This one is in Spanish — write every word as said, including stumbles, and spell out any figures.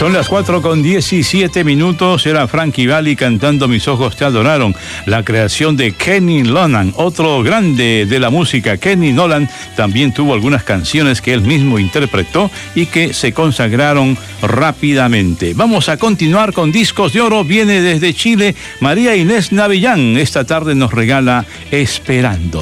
Son las cuatro con diecisiete minutos. Era Frankie Valli cantando Mis ojos te adoraron. La creación de Kenny Nolan, otro grande de la música. Kenny Nolan también tuvo algunas canciones que él mismo interpretó y que se consagraron rápidamente. Vamos a continuar con Discos de Oro. Viene desde Chile María Inés Navillán. Esta tarde nos regala Esperando.